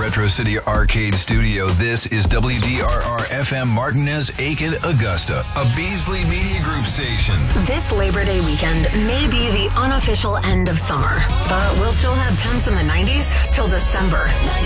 Retro City Arcade Studio, this is WDRR-FM Martinez, Aiken, Augusta, a Beasley Media Group station. This Labor Day weekend may be the unofficial end of summer, but we'll still have temps in the 90s till December.